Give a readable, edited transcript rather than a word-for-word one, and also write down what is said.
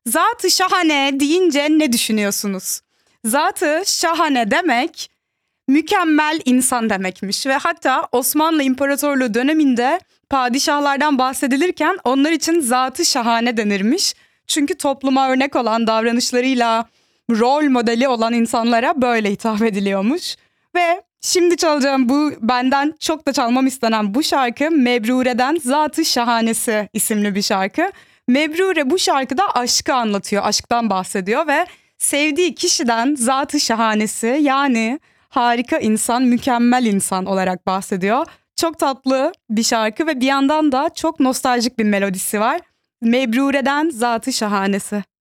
Zat-ı şahane deyince ne düşünüyorsunuz? Zat-ı şahane demek mükemmel insan demekmiş ve hatta Osmanlı İmparatorluğu döneminde padişahlardan bahsedilirken onlar için zat-ı şahane denirmiş. Çünkü topluma örnek olan davranışlarıyla rol modeli olan insanlara böyle hitap ediliyormuş. Ve şimdi çalacağım bu benden çok da çalmam istenen bu şarkı Mebrure'den Zat-ı Şahanesi isimli bir şarkı. Mebrure bu şarkıda aşkı anlatıyor, aşktan bahsediyor ve sevdiği kişiden Zat-ı Şahanesi yani harika insan, mükemmel insan olarak bahsediyor. Çok tatlı bir şarkı ve bir yandan da çok nostaljik bir melodisi var. Mebrure'den Zat-ı Şahanesi.